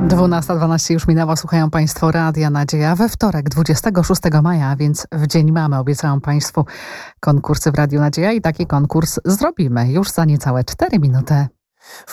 12:12 już minęło. Słuchają Państwo Radia Nadzieja we wtorek, 26 maja, a więc w Dzień Mamy. Obiecałam Państwu konkursy w Radiu Nadzieja i taki konkurs zrobimy już za niecałe 4 minuty.